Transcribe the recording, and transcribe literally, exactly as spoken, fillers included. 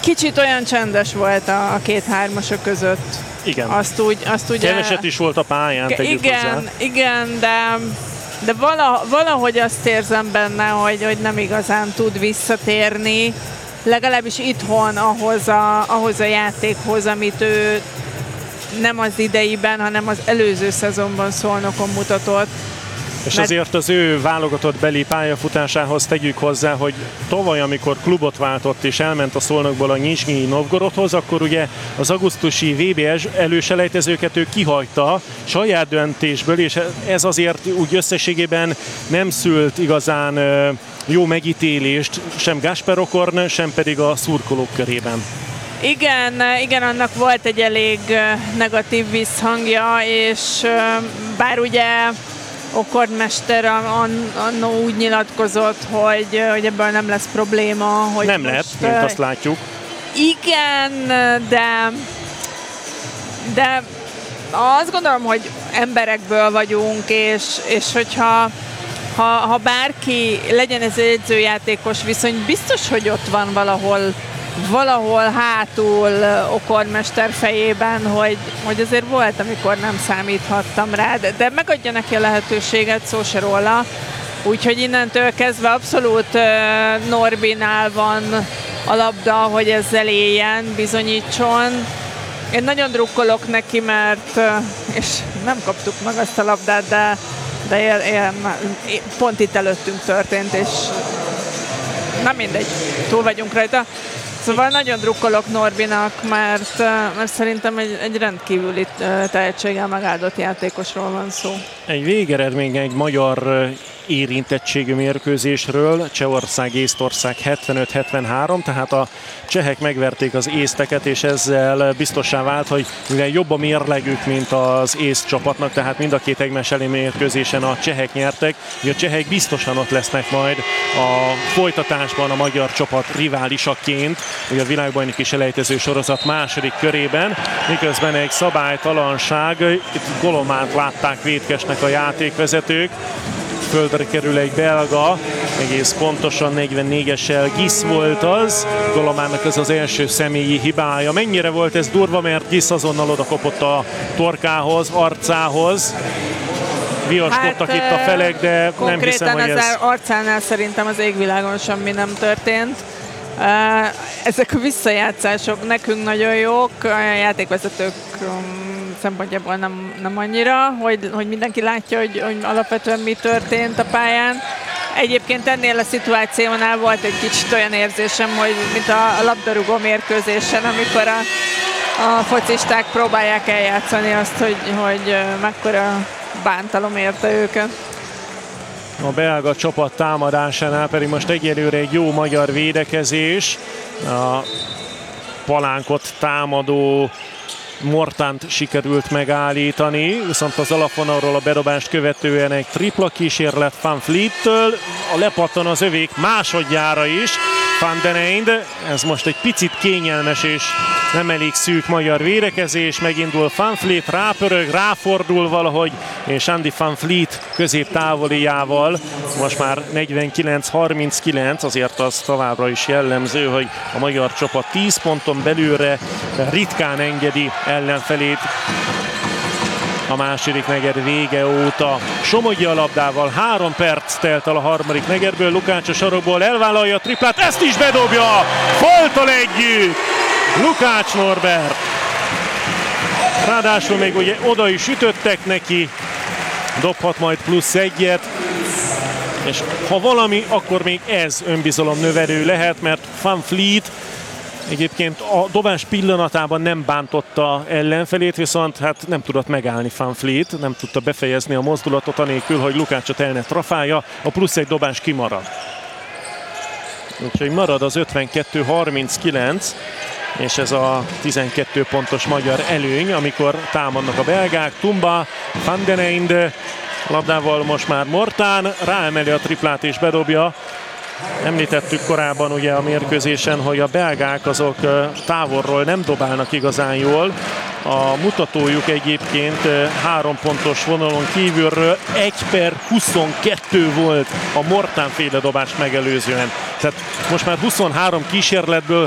kicsit olyan csendes volt a, a két hármasok között. Igen. Azt úgy, azt úgy Keveset is volt a pályán, tegyük igen, hozzá. igen, de, de vala, valahogy azt érzem benne, hogy, hogy nem igazán tud visszatérni, legalábbis itthon ahhoz a, ahhoz a játékhoz, amit ő nem az ideiben, hanem az előző szezonban Szolnokon mutatott. És Mert... azért az ő válogatott beli pályafutásához tegyük hozzá, hogy tavaly, amikor klubot váltott és elment a Szolnokból a Nyizsnyi Novgorodhoz, akkor ugye az augusztusi vé bé előselejtezőket ő kihagyta saját döntésből, és ez azért úgy összességében nem szült igazán jó megítélést sem Gáspár Okorn, sem pedig a szurkolók körében. Igen, igen, annak volt egy elég negatív visszhangja, és bár ugye Okorn mester annó úgy nyilatkozott, hogy, hogy ebből nem lesz probléma. Hogy nem most, lehet, mint azt látjuk. Igen, de, de azt gondolom, hogy emberekből vagyunk, és, és hogyha ha, ha bárki legyen ez egy edzőjátékos viszony, biztos, hogy ott van valahol valahol hátul Okorn mester fejében, hogy, hogy azért volt, amikor nem számíthattam rá, de, de megadja neki a lehetőséget, szó se róla. Úgyhogy innentől kezdve abszolút uh, Norbinál van a labda, hogy ezzel éljen, bizonyítson. Én nagyon drukkolok neki, mert uh, és nem kaptuk meg azt a labdát, de, de él, él, pont itt előttünk történt, és nem mindegy, túl vagyunk rajta. Szóval nagyon drukkolok Norbinak, mert, mert szerintem egy, egy rendkívüli tehetséggel megáldott játékosról van szó. Egy végeredmény egy magyar érintettségű mérkőzésről, Csehország-Észtország hetvenöt hetvenhárom, tehát a csehek megverték az észteket, és ezzel biztossá vált, hogy mivel jobb a mérlegük, mint az észt csapatnak, tehát mind a két egymás elé mérkőzésen a csehek nyertek, hogy a csehek biztosan ott lesznek majd a folytatásban a magyar csapat riválisaként, ugye a világbajnoki selejtező sorozat második körében, miközben egy szabálytalanság, itt Golománt látták vétkesnek a játékvezetők, földre kerül egy belga, egész pontosan negyvennégyessel Gisz volt az, Golomának ez az első személyi hibája. Mennyire volt ez durva, mert Gisz azonnal oda kopott a torkához, arcához. Viaskodtak hát, itt a felek, de nem hiszem, hogy ez... Konkrétan az arcánál szerintem az égvilágon semmi nem történt. Ezek a visszajátszások nekünk nagyon jók, a játékvezetők szempontjából nem, nem annyira, hogy, hogy mindenki látja, hogy, hogy alapvetően mi történt a pályán. Egyébként ennél a szituációnál volt egy kicsit olyan érzésem, hogy mint a labdarúgó mérkőzésen, amikor a, a focisták próbálják eljátszani azt, hogy, hogy mekkora bántalom érte őket. A belga csapat támadásánál pedig most egyelőre egy jó magyar védekezés. A palánkot támadó Mortánt sikerült megállítani, viszont az alapvonalról a bedobást követően egy tripla kísérlet Van Vleet-től, a lepattan az övék másodjára is, Van den Eynde, ez most egy picit kényelmes és nem elég szűk magyar védekezés, megindul Van Vleet, rápörög, ráfordul valahogy, és Andy Van Vleet középtávolijával, most már negyvenkilenc harminckilenc, azért az továbbra is jellemző, hogy a magyar csapat tíz ponton belülre ritkán engedi ellenfelét a második negyed vége óta. Somogyi a labdával, három perc telt el a harmadik negyedből, Lukács a sarokból elvállalja a triplát, ezt is bedobja! Faltal együtt! Lukács Norbert! Ráadásul még ugye oda is ütöttek neki, dobhat majd plusz egyet, és ha valami, akkor még ez önbizalom növelő lehet, mert Van Vleet egyébként a dobás pillanatában nem bántotta ellenfelét, viszont hát nem tudott megállni Van Vleet, nem tudta befejezni a mozdulatot anélkül, hogy Lukácsot el ne trafálja, a plusz egy dobás kimarad. Úgyhogy marad az ötvenkettő harminckilenc, és ez a tizenkét pontos magyar előny, amikor támadnak a belgák. Tumba, Van den Eynde, labdával most már Mortán, ráemeli a triplát és bedobja. Említettük korábban ugye a mérkőzésen, hogy a belgák azok távolról nem dobálnak igazán jól. A mutatójuk egyébként három pontos vonalon kívülről egy per huszonkettő volt a Mortán féle dobást megelőzően. Tehát most már huszonhárom kísérletből